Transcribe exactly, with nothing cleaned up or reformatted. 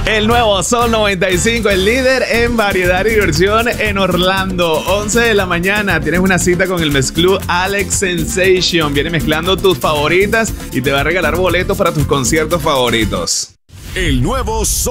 El nuevo Sol noventa y cinco, el líder en variedad y diversión en Orlando. once de la mañana, tienes una cita con el mezclú Alex Sensation. Viene mezclando tus favoritas y te va a regalar boletos para tus conciertos favoritos. El nuevo Sol